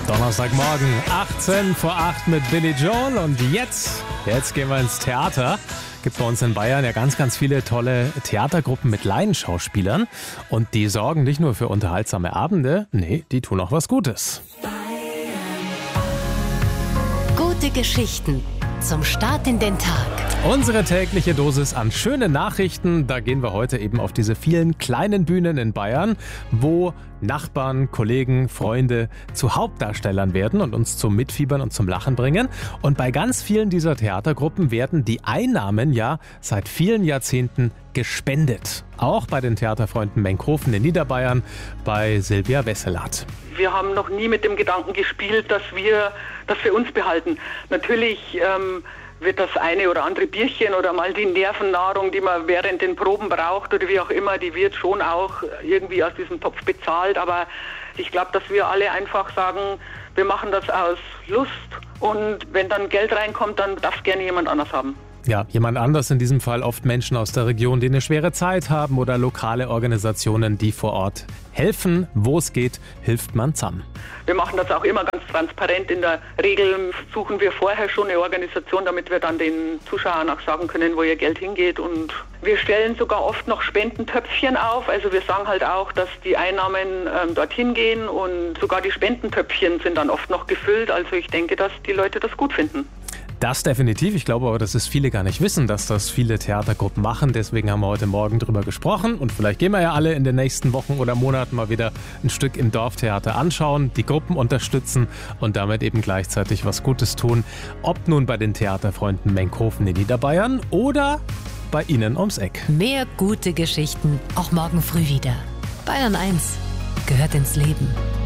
Donnerstagmorgen, 18 vor 8 mit Billy Joel. Und jetzt gehen wir ins Theater. Gibt bei uns in Bayern ja ganz, ganz viele tolle Theatergruppen mit Laienschauspielern. Und die sorgen nicht nur für unterhaltsame Abende, nee, die tun auch was Gutes. Gute Geschichten zum Start in den Tag. Unsere tägliche Dosis an schönen Nachrichten, da gehen wir heute eben auf diese vielen kleinen Bühnen in Bayern, wo Nachbarn, Kollegen, Freunde zu Hauptdarstellern werden und uns zum Mitfiebern und zum Lachen bringen. Und bei ganz vielen dieser Theatergruppen werden die Einnahmen ja seit vielen Jahrzehnten gespendet. Auch bei den Theaterfreunden Menkhofen in Niederbayern, bei Silvia Wesselath. Wir haben noch nie mit dem Gedanken gespielt, dass wir das für uns behalten. Natürlich wird das eine oder andere Bierchen oder mal die Nervennahrung, die man während den Proben braucht oder wie auch immer, die wird schon auch irgendwie aus diesem Topf bezahlt. Aber ich glaube, dass wir alle einfach sagen, wir machen das aus Lust und wenn dann Geld reinkommt, dann darf es gerne jemand anders haben. Ja, jemand anders, in diesem Fall oft Menschen aus der Region, die eine schwere Zeit haben oder lokale Organisationen, die vor Ort helfen. Wo es geht, hilft man zusammen. Wir machen das auch immer ganz transparent. In der Regel suchen wir vorher schon eine Organisation, damit wir dann den Zuschauern auch sagen können, wo ihr Geld hingeht. Und wir stellen sogar oft noch Spendentöpfchen auf. Also wir sagen halt auch, dass die Einnahmen dorthin gehen und sogar die Spendentöpfchen sind dann oft noch gefüllt. Also ich denke, dass die Leute das gut finden. Das definitiv. Ich glaube aber, dass es viele gar nicht wissen, dass das viele Theatergruppen machen. Deswegen haben wir heute Morgen drüber gesprochen. Und vielleicht gehen wir ja alle in den nächsten Wochen oder Monaten mal wieder ein Stück im Dorftheater anschauen, die Gruppen unterstützen und damit eben gleichzeitig was Gutes tun. Ob nun bei den Theaterfreunden Menkhofen in Niederbayern oder bei Ihnen ums Eck. Mehr gute Geschichten auch morgen früh wieder. Bayern 1 gehört ins Leben.